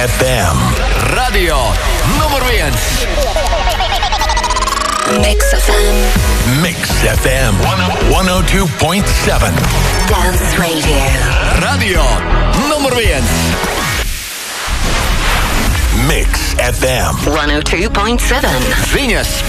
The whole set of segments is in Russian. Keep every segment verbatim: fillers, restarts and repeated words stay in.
эф эм. Radio nummer viens. Mix эф эм. Mix эф эм сто два точка семь. Dance Radio. Radio nummer viens. Mix эф эм сто два точка семь. Ziņas.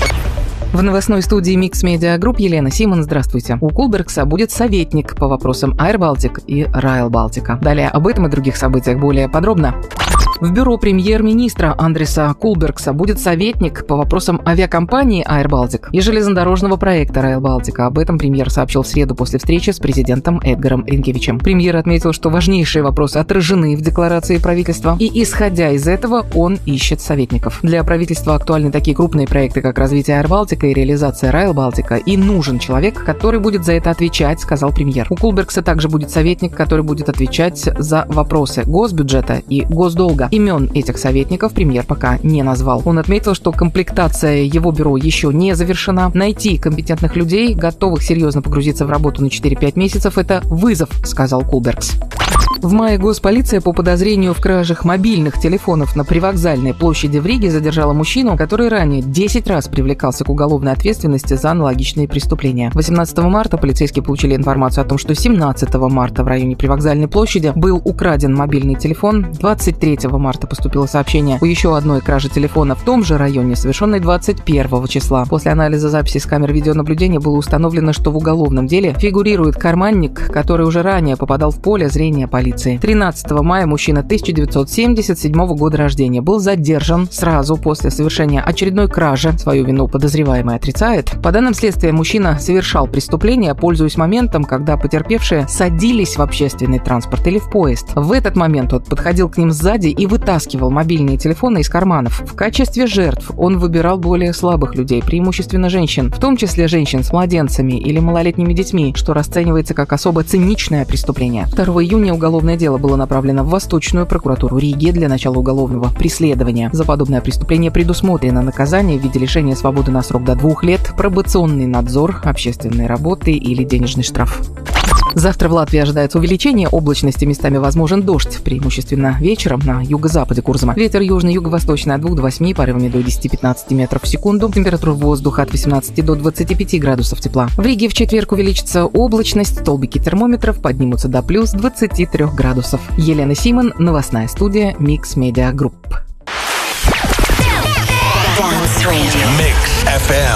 В новостной студии Mix Media Group Елена Симон. Здравствуйте. У Кулбергса будет советник по вопросам Air Baltic и Rail Baltica. Далее об этом и других событиях более подробно. В бюро премьер-министра Андреса Кулбергса будет советник по вопросам авиакомпании Air Baltic и железнодорожного проекта Rail Baltica. Об этом премьер сообщил в среду после встречи с президентом Эдгаром Ринкевичем. Премьер отметил, что важнейшие вопросы отражены в декларации правительства, и, исходя из этого, он ищет советников. Для правительства актуальны такие крупные проекты, как развитие Air Baltica и реализация Rail Baltica, и нужен человек, который будет за это отвечать, сказал премьер. У Кулбергса также будет советник, который будет отвечать за вопросы госбюджета и госдолга. Имен этих советников премьер пока не назвал. Он отметил, что комплектация его бюро еще не завершена. Найти компетентных людей, готовых серьезно погрузиться в работу на четыре-пять месяцев, это вызов, сказал Кулбергс. В мае госполиция по подозрению в кражах мобильных телефонов на привокзальной площади в Риге задержала мужчину, который ранее десять раз привлекался к уголовной ответственности за аналогичные преступления. восемнадцатого марта полицейские получили информацию о том, что семнадцатого марта в районе привокзальной площади был украден мобильный телефон. двадцать третьего марта поступило сообщение о еще одной краже телефона в том же районе, совершенной двадцать первого числа. После анализа записей с камер видеонаблюдения было установлено, что в уголовном деле фигурирует карманник, который уже ранее попадал в поле зрения полиции. тринадцатого мая мужчина тысяча девятьсот семьдесят седьмого года рождения был задержан сразу после совершения очередной кражи. Свою вину подозреваемый отрицает. По данным следствия, мужчина совершал преступление, пользуясь моментом, когда потерпевшие садились в общественный транспорт или в поезд. В этот момент он подходил к ним сзади и вытаскивал мобильные телефоны из карманов. В качестве жертв он выбирал более слабых людей, преимущественно женщин, в том числе женщин с младенцами или малолетними детьми, что расценивается как особо циничное преступление. второго июня уголовное дело было направлено в Восточную прокуратуру Риги для начала уголовного преследования. За подобное преступление предусмотрено наказание в виде лишения свободы на срок до двух лет, пробационный надзор, общественные работы или денежный штраф. Завтра в Латвии ожидается увеличение облачности, местами возможен дождь, преимущественно вечером на юго-западе Курзама. Ветер южно-юго-восточный от двух до восьми, порывами до десяти-пятнадцати метров в секунду. Температура воздуха от восемнадцати до двадцати пяти градусов тепла. В Риге в четверг увеличится облачность, столбики термометров поднимутся до плюс двадцати трёх градусов. Елена Симон, новостная студия Mix Media Group. Mix эф эм.